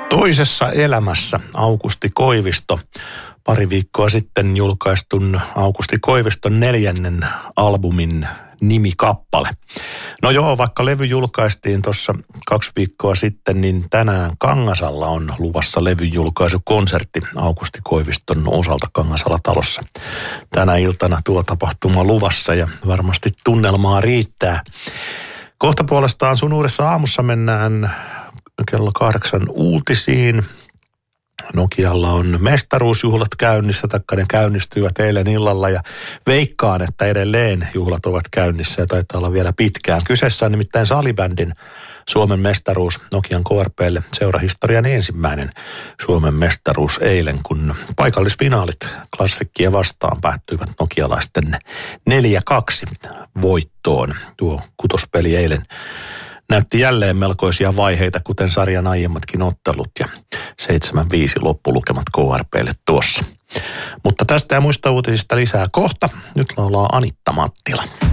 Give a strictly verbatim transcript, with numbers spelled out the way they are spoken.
Toisessa elämässä Aukusti Koivisto, pari viikkoa sitten julkaistun Aukusti Koiviston neljännen albumin nimikappale. No joo, vaikka levy julkaistiin tuossa kaksi viikkoa sitten, niin tänään Kangasalla on luvassa levyn julkaisukonsertti Aukusti Koiviston osalta Kangasala talossa. Tänä iltana tuo tapahtuma luvassa ja varmasti tunnelmaa riittää. Kohta puolestaan Sun uudessa aamussa mennään kello kahdeksan uutisiin. Nokialla on mestaruusjuhlat käynnissä, taikka ne käynnistyivät eilen illalla ja veikkaan, että edelleen juhlat ovat käynnissä ja taitaa olla vielä pitkään. Kyseessä on nimittäin salibändin Suomen mestaruus Nokian K R P:lle seurahistorian ensimmäinen Suomen mestaruus eilen, kun paikallisfinaalit Klassikkia vastaan päättyivät nokialaisten neljä kaksi voittoon. Tuo kutospeli eilen näytti jälleen melkoisia vaiheita, kuten sarjan aiemmatkin ottelut ja seitsemän viisi loppulukemat K R P:lle tuossa. Mutta tästä ja muista uutisista lisää kohta. Nyt laulaa Anitta Mattila.